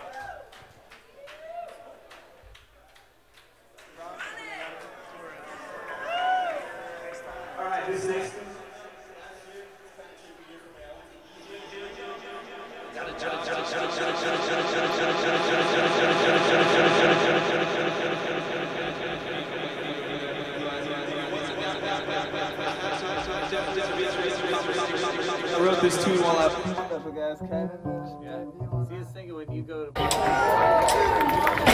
All right, who's next? I wrote this tune while I... What's up, guys? Kevin? Yeah. See, I was thinking when you go to...